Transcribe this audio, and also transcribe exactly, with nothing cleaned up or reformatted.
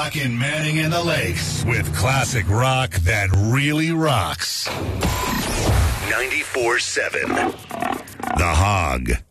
rockin' Manning in the Lakes with classic rock that really rocks. ninety-four seven The Hog.